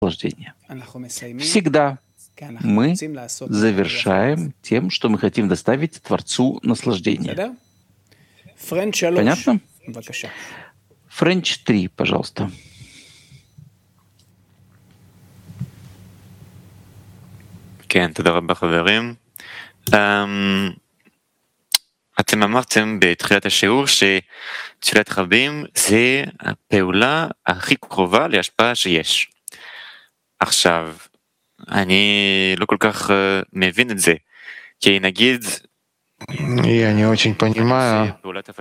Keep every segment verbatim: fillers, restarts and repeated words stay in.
наслаждения. Всегда мы завершаем тем, что мы хотим доставить Творцу наслаждение. Понятно? Френч три, пожалуйста. כן, תודה רבה חברים. אתם אמרתם בתחילת השיעור שתפילת רבים זה הפעולה הכי קרובה להשפעה שיש. עכשיו, אני לא כל כך מבין את זה, כי נגיד... Я не очень понимаю.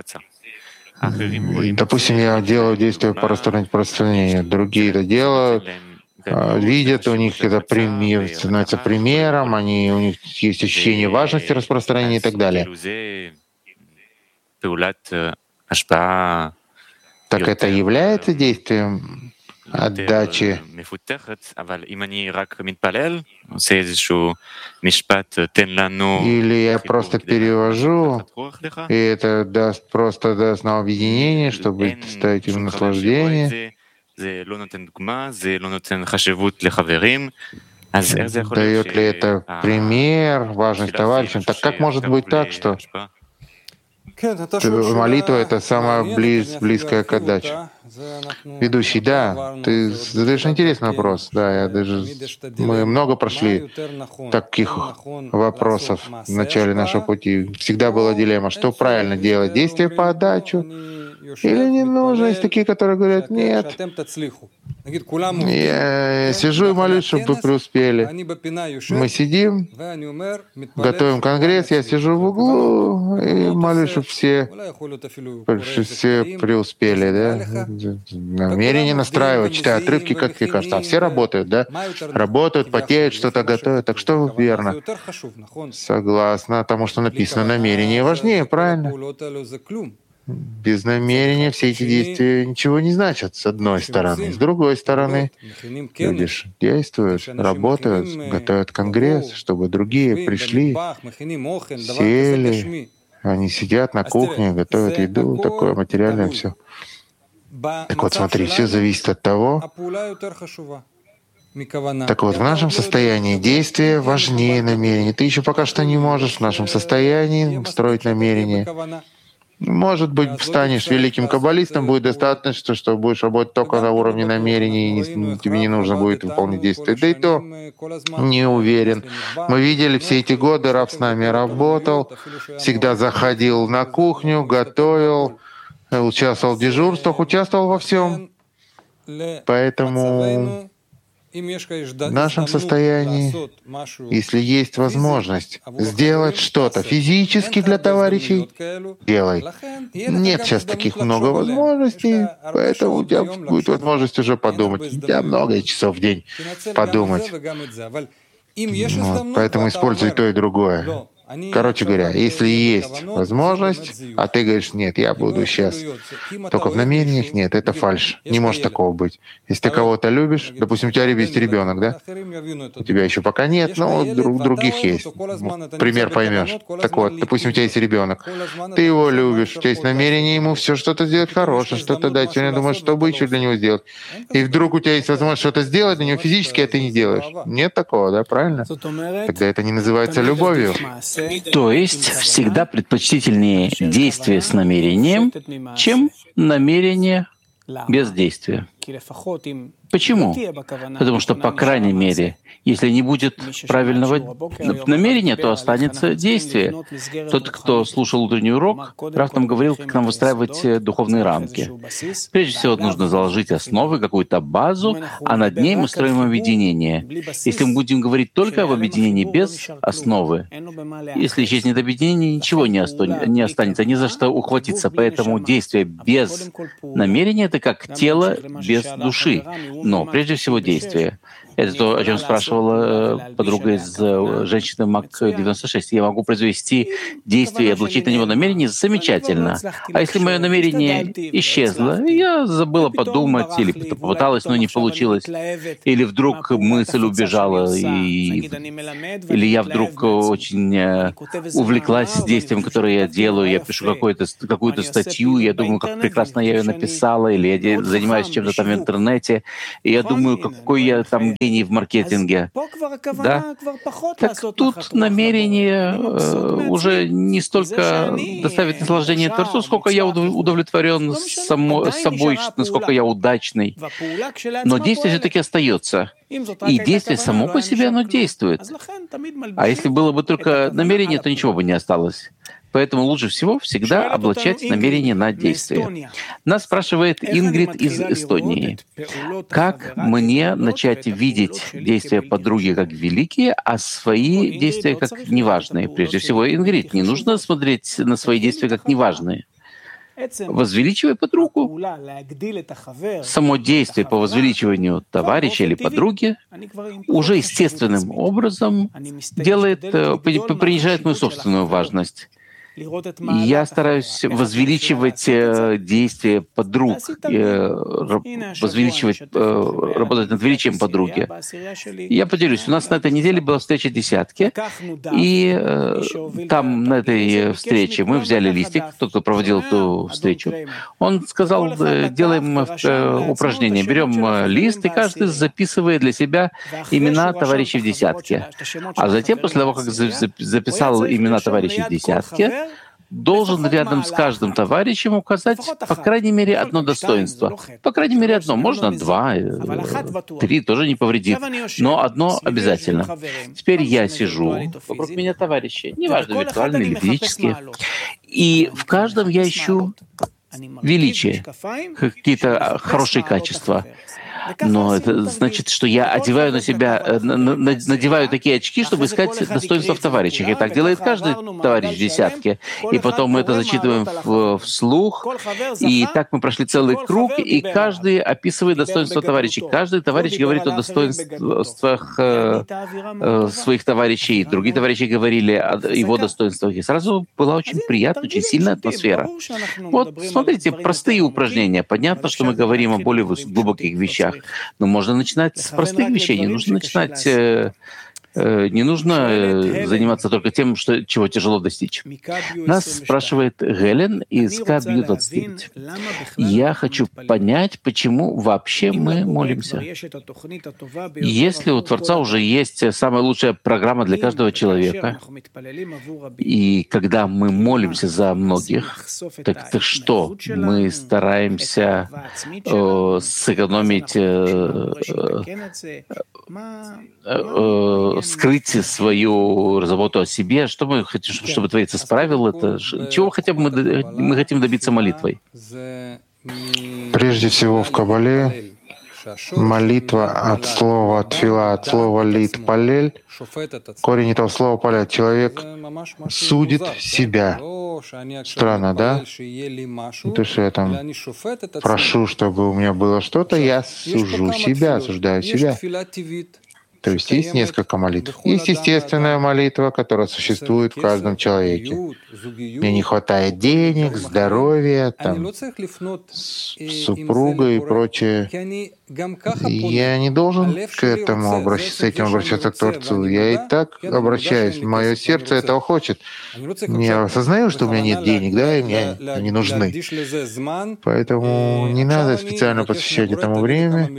Допустим, я делаю действия по распространению, другие это делают, видят, у них это пример, становится примером, они, у них есть ощущение важности распространения и так далее. Так это является действием отдачи? Или я просто перевожу, и это даст, просто даст нам объединение, чтобы ставить им наслаждение? Дает ли это пример, важность товарищам? Так как может быть так, что молитва — это самая близ, близкая к отдаче? Ведущий, да, ты задаешь интересный вопрос. Да, я даже мы много прошли таких вопросов в начале нашего пути. Всегда была дилемма, что правильно делать: действие по отдачу или не нужно. Есть такие, которые говорят: нет, я сижу и молюсь, чтобы вы преуспели. Мы сидим, готовим конгресс, я сижу в углу и молюсь, чтобы все, все преуспели, да? Намерение настраивать, читая отрывки, как тебе кажется. А все работают, да? Работают, потеют, что-то готовят. Так что верно. Согласна тому, что написано. Намерение важнее, правильно? Без намерения все эти действия ничего не значат, с одной стороны. С другой стороны, люди действуют, работают, готовят конгресс, чтобы другие пришли, сели, они сидят на кухне, готовят еду, такое материальное все. Так вот, смотри, все зависит от того. Так вот, в нашем состоянии действие важнее намерения. Ты еще пока что не можешь в нашем состоянии строить намерение. Может быть, станешь великим каббалистом, будет достаточно, что будешь работать только на уровне намерений, и не, тебе не нужно будет выполнить действия. Да и то не уверен. Мы видели все эти годы, Рав с нами работал, всегда заходил на кухню, готовил, участвовал в дежурствах, участвовал во всем. Поэтому в нашем состоянии, если есть возможность сделать что-то физически для товарищей, делай. Нет сейчас таких много возможностей, поэтому у тебя будет возможность уже подумать. У тебя много часов в день подумать. Вот, поэтому используй то и другое. Короче говоря, если есть возможность, а ты говоришь: нет, я буду сейчас только в намерениях, нет, это фальшь. Не может такого быть. Если ты кого-то любишь, допустим, у тебя есть ребенок, да? У тебя еще пока нет, но у других есть. Пример поймешь. Так вот, допустим, у тебя есть ребенок, ты его любишь, у тебя есть намерение ему все что-то сделать хорошее, что-то дать. Сегодня думаешь, что бы еще для него сделать. И вдруг у тебя есть возможность что-то сделать для него физически, а ты не делаешь. Нет такого, да, правильно? Тогда это не называется любовью. То есть всегда предпочтительнее действие с намерением, чем намерение без действия. Почему? Потому что, по крайней мере, если не будет правильного намерения, то останется действие. Тот, кто слушал утренний урок, Рав нам говорил, как нам выстраивать духовные рамки. Прежде всего, нужно заложить основы, какую-то базу, а над ней мы строим объединение. Если мы будем говорить только об объединении без основы, если исчезнет объединение, ничего не останется, не за что ухватиться. Поэтому действие без намерения — это как тело без души. Но прежде всего действие. Это то, о чем спрашивала подруга из женщины МАК девяносто шесть. Я могу произвести действие и облачить на него намерение — замечательно. А если мое намерение исчезло, я забыла подумать, или попыталась, но не получилось, или вдруг мысль убежала, и... или я вдруг очень увлеклась действием, которое я делаю, я пишу какую-то, какую-то статью, я думаю, как прекрасно я ее написала, или я занимаюсь чем-то там в интернете, и я думаю, какой я там гений в маркетинге. Да? Так тут намерение э, уже не столько доставить наслаждение Творцу, сколько я удовлетворен само, собой, насколько я удачный. Но действие все-таки остается. И действие само по себе, оно действует. А если было бы только намерение, то ничего бы не осталось. Поэтому лучше всего всегда облачать намерение на действие. Нас спрашивает Ингрид из Эстонии. Как мне начать видеть действия подруги как великие, а свои действия как неважные? Прежде всего, Ингрид, не нужно смотреть на свои действия как неважные. Возвеличивай подругу. Само действие по возвеличиванию товарища или подруги уже естественным образом делает, принижает мою собственную важность. Я стараюсь возвеличивать действия подруг, возвеличивать, работать над величием подруги. Я поделюсь. У нас на этой неделе была встреча десятки, и там на этой встрече мы взяли листик, тот, кто проводил эту встречу. Он сказал, делаем упражнение, берем лист, и каждый записывает для себя имена товарищей в десятке. А затем, после того, как записал имена товарищей в десятке, должен рядом с каждым товарищем указать, по крайней мере, одно достоинство. По крайней мере, одно. Можно два, три, тоже не повредит. Но одно обязательно. Теперь я сижу, вокруг меня товарищи, неважно, виртуальные или физические, и в каждом я ищу величие, какие-то хорошие качества. Но это значит, что я одеваю на себя, надеваю такие очки, чтобы искать достоинства в товарищах. И так делает каждый товарищ в десятке. И потом мы это зачитываем вслух. И так мы прошли целый круг, и каждый описывает достоинства товарищей. Каждый товарищ говорит о достоинствах своих товарищей. Другие товарищи говорили о его достоинствах. И сразу была очень приятная, очень сильная атмосфера. Вот, смотрите, простые упражнения. Понятно, что мы говорим о более глубоких вещах. Но можно начинать с простых вещей, не нужно начинать, э, э, не нужно э, заниматься только тем, что, чего тяжело достичь. Нас спрашивает Гелен из Ка Бью двадцать девять. Я хочу понять, почему вообще мы молимся. Если у Творца уже есть самая лучшая программа для каждого человека, и когда мы молимся за многих, так, так что, мы стараемся э, сэкономить, э, э, э, скрыть свою заботу о себе? Что мы хотим, чтобы Творец исправил это? Чего хотя бы мы, мы хотим добиться молитвой? Прежде всего в Кабале молитва от слова тфила, от слова лит палель, корень этого слова палель. Человек судит себя. Странно, да? То, что я там прошу, чтобы у меня было что-то, я сужу себя, осуждаю себя. То есть есть несколько молитв. Есть естественная молитва, которая существует в каждом человеке. Мне не хватает денег, здоровья, там, супруга и прочее. Я не должен к этому обращаться, с этим обращаться к Творцу. Я и так обращаюсь. Мое сердце этого хочет. Я осознаю, что у меня нет денег, да, и мне они нужны. Поэтому не надо специально посвящать этому время.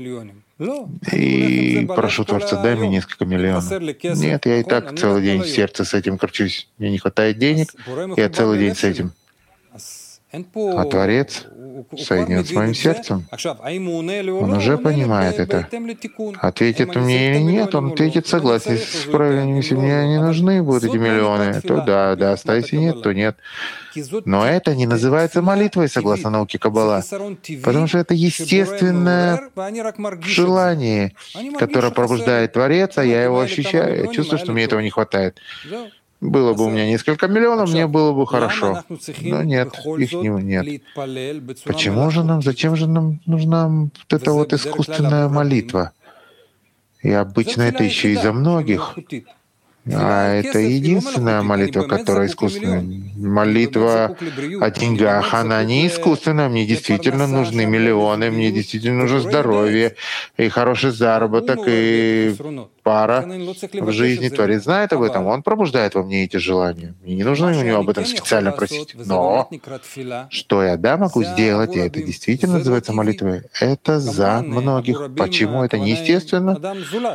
И прошу Творца, дай мне несколько миллионов. Нет, я и так целый день в сердце с этим кручусь. Мне не хватает денег, я целый день с этим. А Творец соединен с моим сердцем. Он уже понимает это. Ответит мне или нет, он ответит согласен с правильным. Если мне не нужны будут эти миллионы, то да, да, если нет, то нет. Но это не называется молитвой, согласно науке Каббала, потому что это естественное желание, которое пробуждает Творец, а я его ощущаю. Я чувствую, что мне этого не хватает. Было бы у меня несколько миллионов, мне было бы хорошо. Но нет, их нет. Почему же нам, зачем же нам нужна вот эта вот искусственная молитва? И обычно это еще из-за многих. А это единственная молитва, которая искусственная. Молитва о деньгах, она не искусственная. Мне действительно нужны миллионы, мне действительно нужно здоровье, и хороший заработок, и пара в жизни. Творец знает об этом, он пробуждает во мне эти желания. Мне не нужно у него об этом специально просить. Но что я, да, могу сделать, и это действительно называется молитвой, это за многих. Почему это неестественно?